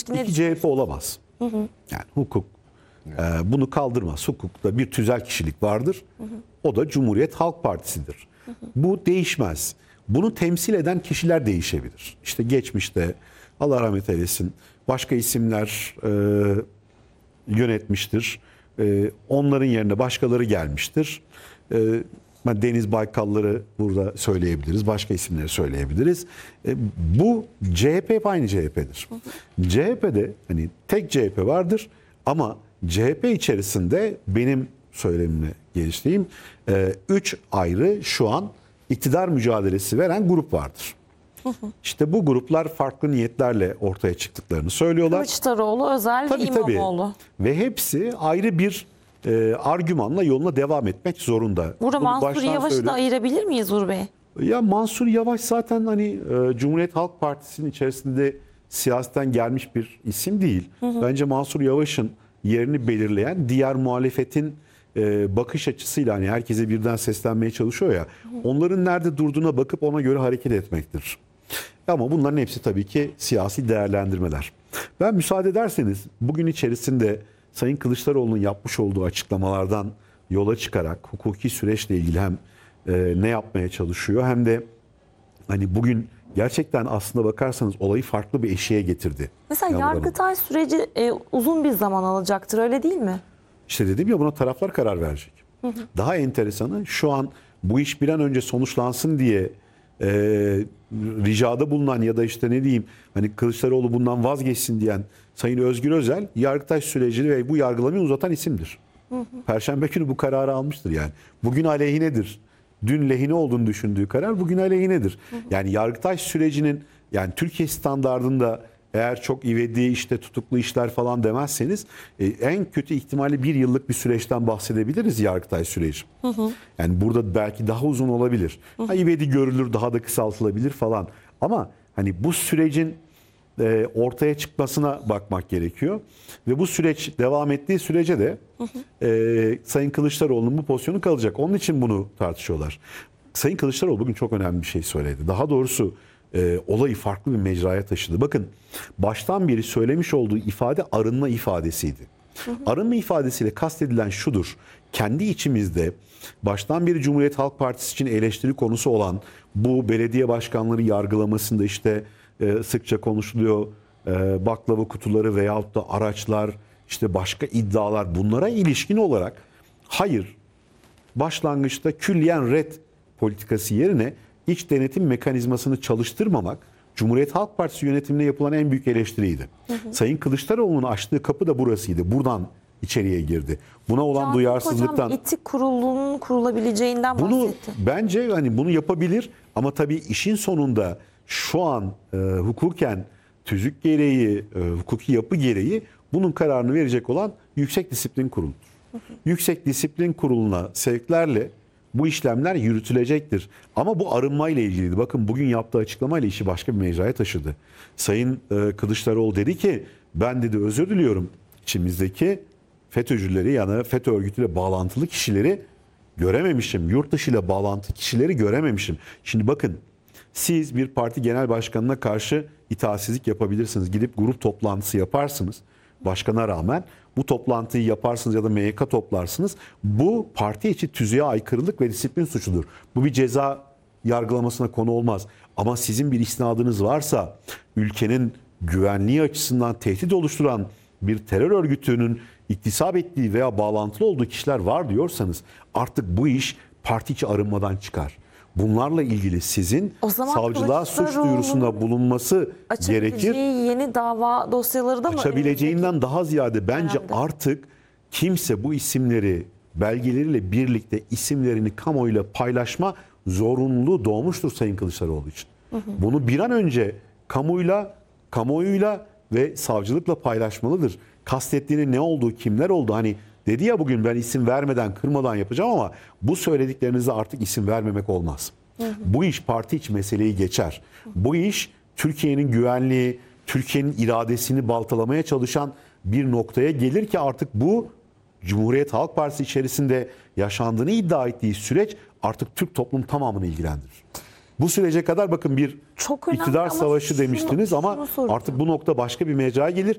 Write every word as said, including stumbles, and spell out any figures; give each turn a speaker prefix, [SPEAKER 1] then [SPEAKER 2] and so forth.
[SPEAKER 1] ilişkin
[SPEAKER 2] İki C H P olamaz. Hı hı. Yani hukuk e, bunu kaldırmaz. Hukukta bir tüzel kişilik vardır. Hı hı. O da Cumhuriyet Halk Partisi'dir. Hı hı. Bu değişmez. Bunu temsil eden kişiler değişebilir. İşte geçmişte Allah rahmet eylesin başka isimler e, yönetmiştir. E, onların yerine başkaları gelmiştir. E, Deniz Baykalları burada söyleyebiliriz. Başka isimleri söyleyebiliriz. E, bu C H P hep aynı C H P'dir. C H P'de hani tek C H P vardır ama C H P içerisinde benim söylemime geliştireyim. E, üç ayrı şu an iktidar mücadelesi veren grup vardır. İşte bu gruplar farklı niyetlerle ortaya çıktıklarını söylüyorlar.
[SPEAKER 1] Kılıçdaroğlu, Özel
[SPEAKER 2] tabii,
[SPEAKER 1] ve İmamoğlu.
[SPEAKER 2] Tabii. Ve hepsi ayrı bir e, argümanla yoluna devam etmek zorunda.
[SPEAKER 1] Burada
[SPEAKER 2] Bunu
[SPEAKER 1] Mansur
[SPEAKER 2] baştan
[SPEAKER 1] Yavaş'ı
[SPEAKER 2] söyle-
[SPEAKER 1] da ayırabilir miyiz Uğur Bey?
[SPEAKER 2] Ya Mansur Yavaş zaten hani e, Cumhuriyet Halk Partisi'nin içerisinde siyasetten gelmiş bir isim değil. Hı hı. Bence Mansur Yavaş'ın yerini belirleyen diğer muhalefetin e, bakış açısıyla hani herkese birden seslenmeye çalışıyor ya. Hı hı. Onların nerede durduğuna bakıp ona göre hareket etmektir. Ama bunların hepsi tabii ki siyasi değerlendirmeler. Ben müsaade ederseniz bugün içerisinde Sayın Kılıçdaroğlu'nun yapmış olduğu açıklamalardan yola çıkarak hukuki süreçle ilgili hem e, ne yapmaya çalışıyor hem de hani bugün gerçekten aslında bakarsanız olayı farklı bir eşiğe getirdi.
[SPEAKER 1] Mesela
[SPEAKER 2] Yavrum.
[SPEAKER 1] Yargıtay süreci e, uzun bir zaman alacaktır, öyle değil mi?
[SPEAKER 2] İşte dedim ya buna taraflar karar verecek. Hı hı. Daha enteresanı şu an bu iş bir an önce sonuçlansın diye e, ricada bulunan ya da işte ne diyeyim hani Kılıçdaroğlu bundan vazgeçsin diyen Sayın Özgür Özel Yargıtay sürecini ve bu yargılamayı uzatan isimdir. Hı hı. Perşembe günü bu kararı almıştır yani. Bugün aleyhinedir. Dün lehine olduğunu düşündüğü karar bugün aleyhinedir. Hı hı. Yani Yargıtay sürecinin yani Türkiye standardında eğer çok ivedi işte tutuklu işler falan demezseniz e, en kötü ihtimalle bir yıllık bir süreçten bahsedebiliriz Yargıtay süreci. Hı hı. Yani burada belki daha uzun olabilir. Hı hı. Ha, ivedi görülür, daha da kısaltılabilir falan. Ama hani bu sürecin e, ortaya çıkmasına bakmak gerekiyor. Ve bu süreç devam ettiği sürece de hı hı. E, Sayın Kılıçdaroğlu'nun bu pozisyonu kalacak. Onun için bunu tartışıyorlar. Sayın Kılıçdaroğlu bugün çok önemli bir şey söyledi. Daha doğrusu e, olayı farklı bir mecraya taşıdı. Bakın baştan beri söylemiş olduğu ifade arınma ifadesiydi. Hı hı. Arınma ifadesiyle kastedilen şudur. Kendi içimizde baştan beri Cumhuriyet Halk Partisi için eleştiri konusu olan bu belediye başkanları yargılamasında işte e, sıkça konuşuluyor. E, baklava kutuları veyahut da araçlar, işte başka iddialar, bunlara ilişkin olarak hayır, başlangıçta külliyen red politikası yerine iç denetim mekanizmasını çalıştırmamak Cumhuriyet Halk Partisi yönetimine yapılan en büyük eleştiriydi. Hı hı. Sayın Kılıçdaroğlu'nun açtığı kapı da burasıydı. Buradan içeriye girdi. Buna olan
[SPEAKER 1] Canan
[SPEAKER 2] duyarsızlıktan.
[SPEAKER 1] Hocam etik kurulunun kurulabileceğinden
[SPEAKER 2] bunu,
[SPEAKER 1] bahsetti.
[SPEAKER 2] Bence hani bunu yapabilir ama tabii işin sonunda şu an e, hukuken tüzük gereği, e, hukuki yapı gereği bunun kararını verecek olan Yüksek Disiplin Kurulu'dur. Hı hı. Yüksek Disiplin Kurulu'na sevklerle bu işlemler yürütülecektir. Ama bu arınma ile ilgiliydi. Bakın bugün yaptığı açıklamayla işi başka bir mecraya taşıdı. Sayın e, Kılıçdaroğlu dedi ki ben dedi özür diliyorum içimizdeki FETÖ'cüleri yani FETÖ örgütüyle bağlantılı kişileri görememişim. Yurt dışı ile bağlantı kişileri görememişim. Şimdi bakın siz bir parti genel başkanına karşı itaatsizlik yapabilirsiniz. Gidip grup toplantısı yaparsınız. Başkana rağmen bu toplantıyı yaparsınız ya da M Y K toplarsınız. Bu parti içi tüzüğe aykırılık ve disiplin suçudur. Bu bir ceza yargılamasına konu olmaz. Ama sizin bir isnadınız varsa ülkenin güvenliği açısından tehdit oluşturan bir terör örgütünün iktisap ettiği veya bağlantılı olduğu kişiler var diyorsanız artık bu iş parti içi arınmadan çıkar. Bunlarla ilgili sizin savcılığa suç duyurusunda bulunması gerekir.
[SPEAKER 1] Yeni dava dosyaları da mı?
[SPEAKER 2] Açabileceğinden daha ziyade bence önemli. Artık kimse bu isimleri belgeleriyle birlikte isimlerini kamuoyuyla paylaşma zorunluluğu doğmuştur Sayın Kılıçdaroğlu için. Hı hı. Bunu bir an önce kamuyla, kamuoyuyla ve savcılıkla paylaşmalıdır. Kastettiğinin ne olduğu, kimler olduğu hani dedi ya bugün ben isim vermeden, kırmadan yapacağım ama bu söylediklerinizde artık isim vermemek olmaz. Hı hı. Bu iş parti içi meseleyi geçer. Hı hı. Bu iş Türkiye'nin güvenliği, Türkiye'nin iradesini baltalamaya çalışan bir noktaya gelir ki artık bu Cumhuriyet Halk Partisi içerisinde yaşandığını iddia ettiği süreç artık Türk toplum tamamını ilgilendirir. Bu sürece kadar bakın bir iktidar savaşı demiştiniz ama artık bu nokta başka bir mecraya gelir.